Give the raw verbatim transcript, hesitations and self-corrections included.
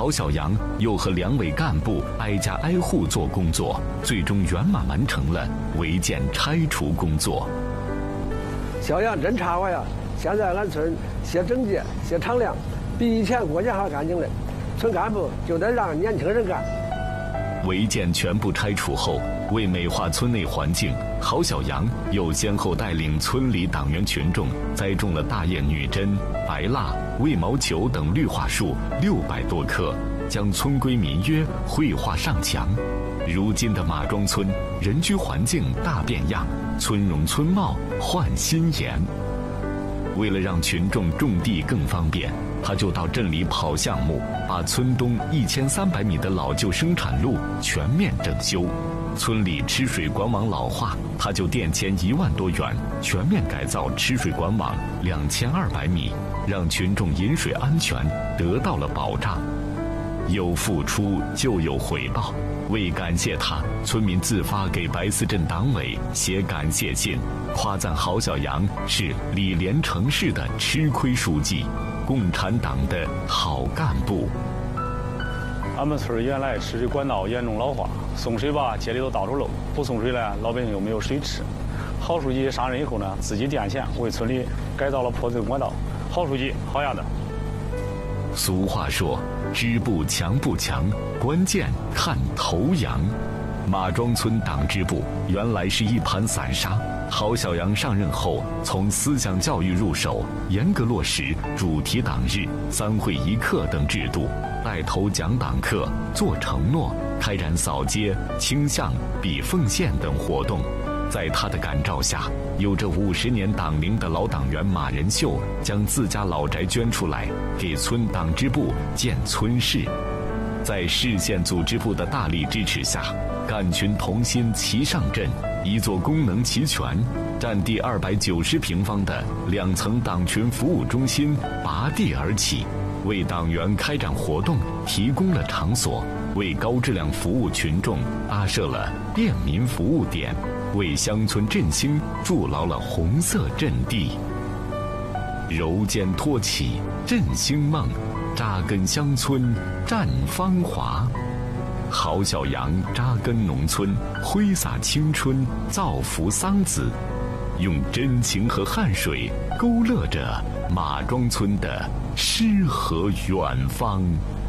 郝小杨又和两委干部挨家挨户做工作，最终圆满完成了违建拆除工作。 小杨真插我呀！现在俺村写整洁、写敞亮，比以前国家还干净了。村干部就得让年轻人干。 违建全部拆除后，为美化村内环境，郝小杨又先后带领村里党员群众栽种了大叶女贞、白蜡、卫毛球等绿化树六百多棵，将村规民约绘画上墙。如今的马庄村人居环境大变样，村容村貌焕新颜。为了让群众种地更方便，他就到镇里跑项目，把村东一千三百米的老旧生产路全面整修。村里吃水管网老化，他就垫钱一万多元，全面改造吃水管网两千二百米，让群众饮水安全得到了保障。有付出就有回报，为感谢他，村民自发给白寺镇党委写感谢信，夸赞郝小杨是李连城市的吃亏书记，共产党的好干部。 俺们村原来吃水管道严重老化，送水吧街里头到处漏，不送水呢老百姓又没有水吃。郝书记上任以后呢，自己垫钱为村里改造了破碎管道。郝书记好样的！ 俗话说，支部强不强，关键看头羊。马庄村党支部原来是一盘散沙，郝小杨上任后，从思想教育入手，严格落实主题党日、三会一课等制度，带头讲党课、做承诺，开展扫街、清巷、比奉献等活动。在他的感召下，有着五十年党龄的老党员马仁秀将自家老宅捐出来，给村党支部建村室。在市县组织部的大力支持下，干群同心齐上阵，一座功能齐全、占地二百九十平方的两层党群服务中心拔地而起，为党员开展活动提供了场所，为高质量服务群众搭设了便民服务点，为乡村振兴筑牢了红色阵地。柔肩托起振兴梦，扎根乡村绽芳华。郝小杨扎根农村，挥洒青春，造福桑梓，用真情和汗水勾勒着马庄村的诗和远方。